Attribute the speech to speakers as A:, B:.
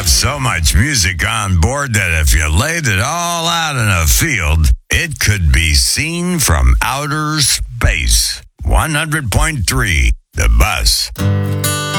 A: have so much music on board that if you laid it all out in a field, it could be seen from outer space. 100.3, The Bus.